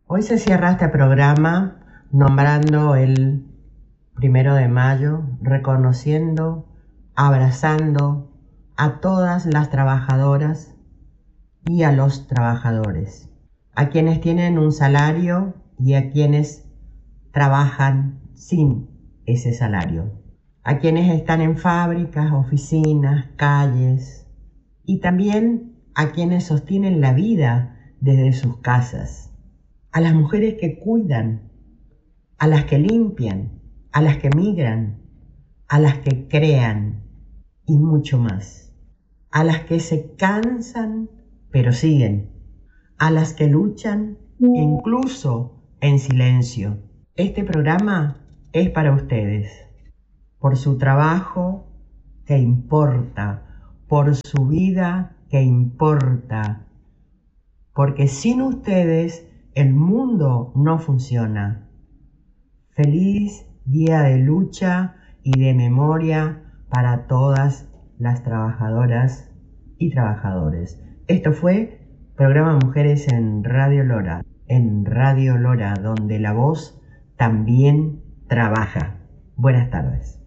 Hoy se cierra este programa nombrando el 1 de Mayo, reconociendo, abrazando a todas las trabajadoras y a los trabajadores, a quienes tienen un salario y a quienes trabajan sin ese salario, a quienes están en fábricas, oficinas, calles y también a quienes sostienen la vida desde sus casas, a las mujeres que cuidan, a las que limpian, a las que migran, a las que crean y mucho más, a las que se cansan pero siguen, a las que luchan incluso en silencio. Este programa es para ustedes, por su trabajo que importa, por su vida que importa, porque sin ustedes el mundo no funciona. Feliz día de lucha y de memoria para todas las trabajadoras y trabajadores. Esto fue Programa Mujeres en Radio Lora, donde la voz también trabaja. Buenas tardes.